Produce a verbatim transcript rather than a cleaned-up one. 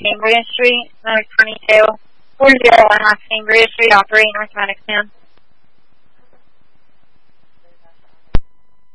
Cambria Street, North twenty-two, four zero one West Cambria Street, operating North Medic, ma'am.